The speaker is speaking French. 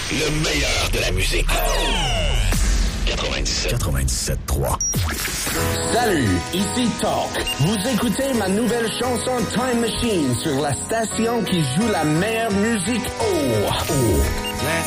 Le meilleur de la musique. 97.3. Salut, ici Talk. Vous écoutez ma nouvelle chanson Time Machine sur la station qui joue la meilleure musique. Oh. Last